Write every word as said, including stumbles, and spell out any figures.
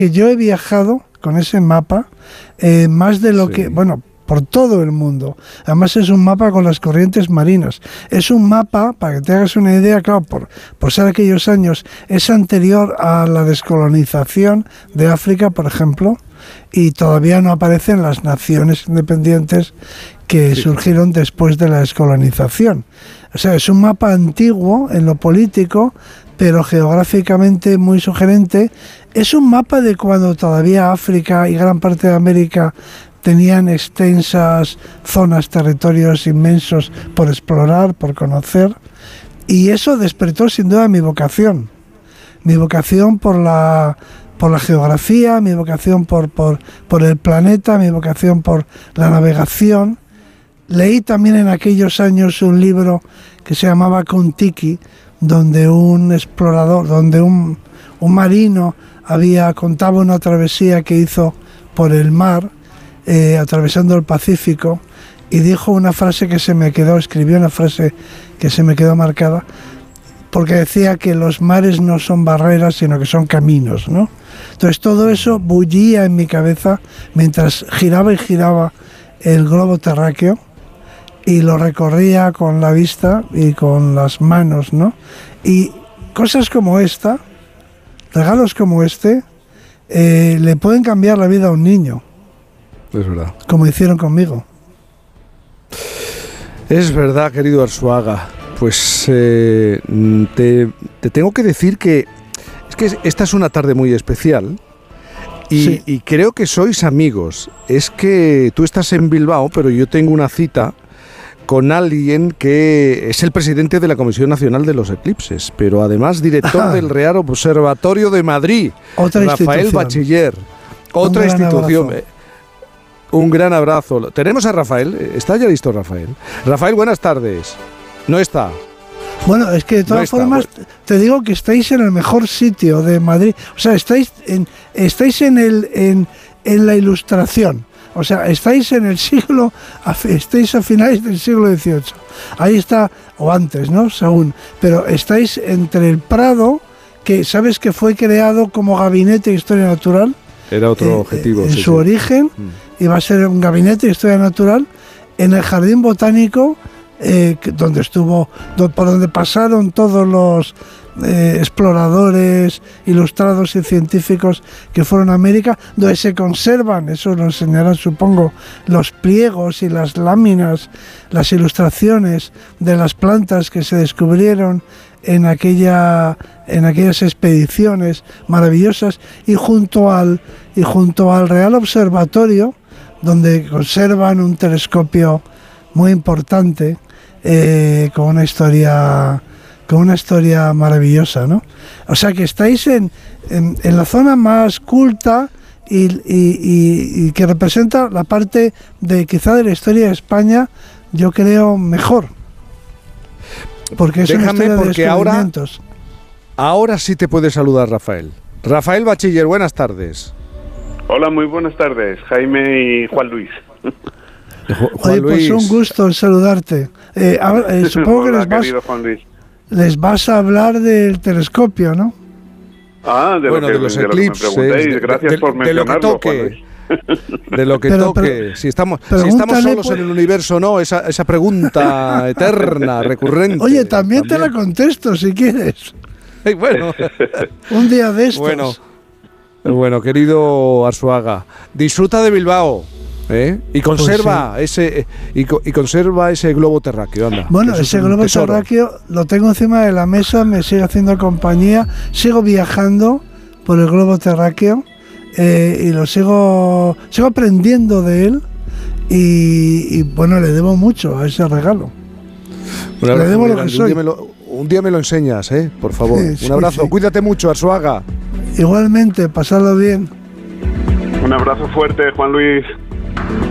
que yo he viajado con ese mapa eh, más de lo Sí. que, bueno, por todo el mundo. Además es un mapa con las corrientes marinas. Es un mapa, para que te hagas una idea, claro, por, por ser aquellos años, es anterior a la descolonización de África, por ejemplo, y todavía no aparecen las naciones independientes que Sí. surgieron después de la descolonización. O sea, es un mapa antiguo en lo político, pero geográficamente muy sugerente. Es un mapa de cuando todavía África y gran parte de América tenían extensas zonas, territorios inmensos por explorar, por conocer, y eso despertó sin duda mi vocación. Mi vocación por la, por la geografía, mi vocación por, por, por el planeta, mi vocación por la navegación. Leí también en aquellos años un libro que se llamaba Kon-Tiki, donde un explorador, donde un, un marino había contaba una travesía que hizo por el mar, eh, atravesando el Pacífico, y dijo una frase que se me quedó, escribió una frase que se me quedó marcada, porque decía que los mares no son barreras, sino que son caminos, ¿no? Entonces todo eso bullía en mi cabeza mientras giraba y giraba el globo terráqueo, y lo recorría con la vista y con las manos, ¿no? Y cosas como esta, regalos como este, eh, le pueden cambiar la vida a un niño, Es verdad. como hicieron conmigo. Es verdad, querido Arzuaga. Pues eh, te, te tengo que decir que es que esta es una tarde muy especial y, Sí. y creo que sois amigos. Es que tú estás en Bilbao, pero yo tengo una cita con alguien que es el presidente de la Comisión Nacional de los Eclipses, pero además director Ajá. del Real Observatorio de Madrid, Otra Rafael institución. Bachiller. Otra Un gran institución. abrazo. Eh, Un gran abrazo. Tenemos a Rafael. ¿Está ya listo Rafael? Rafael, buenas tardes. No está. Bueno, es que de No todas está, formas te digo que estáis en el mejor sitio de Madrid. O sea, estáis en, estáis en el en, en la Ilustración. O sea, estáis en el siglo, a fi- estáis a finales del siglo dieciocho. Ahí está, o antes, ¿no? Según. Pero estáis entre el Prado, que sabes que fue creado como gabinete de historia natural. Era otro eh, objetivo. En sí, su sí. origen, Mm. iba a ser un gabinete de historia natural, en el jardín botánico, eh, que- donde estuvo, do- por donde pasaron todos los eh, exploradores, ilustrados y científicos que fueron a América, donde se conservan, eso lo enseñarán supongo, los pliegos y las láminas, las ilustraciones de las plantas que se descubrieron en aquella en aquellas expediciones maravillosas, y junto al y junto al Real Observatorio, donde conservan un telescopio muy importante, eh, con una historia con una historia maravillosa, ¿no? O sea que estáis en, en, en la zona más culta y, y, y, y que representa la parte de quizá de la historia de España, yo creo, mejor. Porque es una Déjame, historia de porque ahora, descubrimientos. ahora sí te puede saludar Rafael. Rafael Bachiller, buenas tardes. Hola, muy buenas tardes, Jaime y Juan Luis. Juan Oye, pues Luis. un gusto en saludarte. Eh, ahora, eh, supongo que Hola, les vas, querido Juan Luis. les vas a hablar del telescopio, ¿no? Ah, de Bueno, lo que, de los de lo que me eclipses, preguntéis. de- Gracias de- por de lo que mencionarlo, toque. Juan Luis. De lo que Pero- toque, pero- si estamos, si pregúntale, estamos solos pues- en el universo, no, esa, esa pregunta eterna, recurrente. Oye, también, te la contesto si quieres. Ay, bueno, Un día de estos. bueno, bueno, querido Arzuaga, disfruta de Bilbao, ¿eh? Y conserva ese y, co- y conserva ese globo terráqueo, anda. Bueno, Eso es ese un globo tesoro. terráqueo lo tengo encima de la mesa, me sigue haciendo compañía, sigo viajando por el globo terráqueo, eh, y lo sigo sigo aprendiendo de él, y, y, bueno, le debo mucho a ese regalo. Un Le abrazo debo muy lo que grande. soy. Un día me lo, un día me lo enseñas, ¿eh? Por favor. Sí, sí, un abrazo. sí. Cuídate mucho, Arzuaga. Igualmente, pasarlo bien. Un abrazo fuerte, Juan Luis.